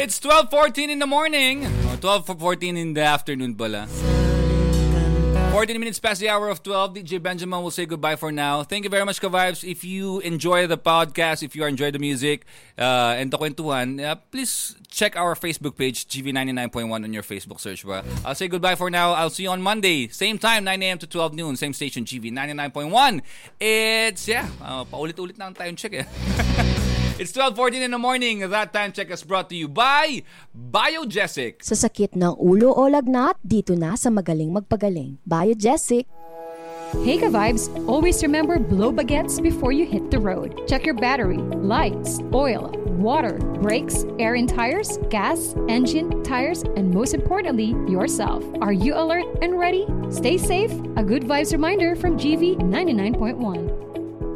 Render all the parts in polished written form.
It's 12:14 in the morning. 12:14 in the afternoon pala. 14 minutes past the hour of 12. DJ Benjamin will say goodbye for now. Thank you very much, Ka-Vibes. If you enjoy the podcast, if you enjoy the music, and the kwentuhan, please check our Facebook page, GV99.1 on your Facebook search. I'll say goodbye for now. I'll see you on Monday. Same time, 9 a.m. to 12 noon. Same station, GV99.1. It's, paulit-ulit na ang time check eh. It's 12:14 in the morning. That time check is brought to you by Biogesic. Sa sakit ng ulo o lagnat, dito na sa Magaling Magpagaling. Biogesic. Hey Ka-Vibes, always remember blow baguettes before you hit the road. Check your battery, lights, oil, water, brakes, air in tires, gas, engine, tires, and most importantly, yourself. Are you alert and ready? Stay safe. A good vibes reminder from GV 99.1.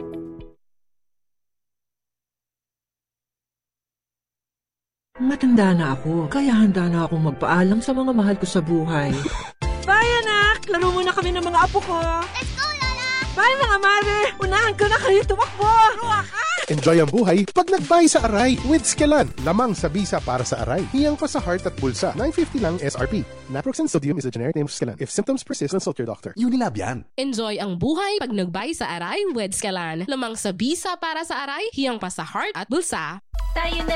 Matanda na ako, kaya handa na akong magpaalam sa mga mahal ko sa buhay. Bye, anak! Laro muna kami ng mga apo ko. Let's go, Lola! Bye, mga mare! Unahan ko na kayo tumakbo! Ruwa ka! Enjoy ang buhay pag nagbay sa Aray with Skelan. Lamang sa bisa para sa Aray. Hiyang pa sa heart at bulsa. $9.50 lang SRP. Naproxen sodium is a generic name of Skelan. If symptoms persist, consult your doctor. Unilab yan. Enjoy ang buhay pag nagbay sa Aray with Skelan. Lamang sa bisa para sa Aray, hiyang pa sa heart at bulsa. Tayo na